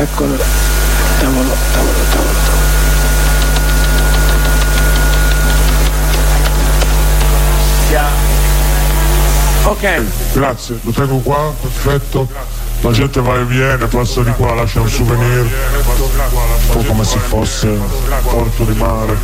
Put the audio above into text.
Eccolo, tavolo. Ok. Grazie, lo tengo qua, perfetto. La gente va e viene, passa di qua, lascia un souvenir, un po' come se fosse un porto di mare.